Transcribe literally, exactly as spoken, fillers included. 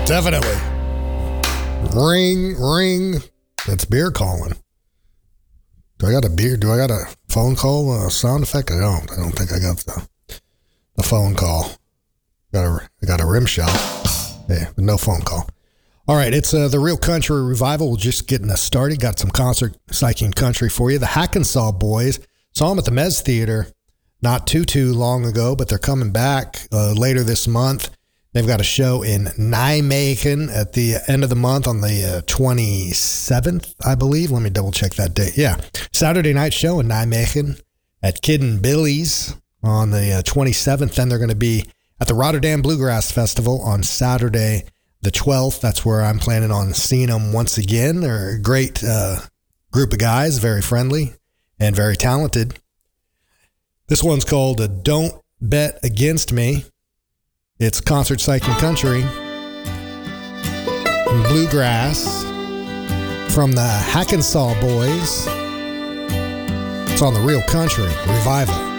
Definitely. Ring, ring. That's beer calling. Do I got a beer? Do I got a phone call uh, sound effect? I don't. I don't think I got the the phone call. Got a, I got a rim shot. Yeah, but no phone call. All right, it's uh, the Real Country Revival. We're just getting us started. Got some concert psyching country for you. The Hackensaw Boys. Saw them at the Mez Theater not too, too long ago, but they're coming back uh, later this month. They've got a show in Nijmegen at the end of the month on the uh, twenty-seventh, I believe. Let me double check that date. Yeah, Saturday night show in Nijmegen at Kid and Billy's on the uh, twenty-seventh. Then they're going to be at the Rotterdam Bluegrass Festival on Saturday the twelfth. That's where I'm planning on seeing them once again. They're a great uh, group of guys, very friendly and very talented. This one's called uh, Don't Bet Against Me. It's concert psyching country and bluegrass from the Hackensaw Boys. It's on the Real Country Revival.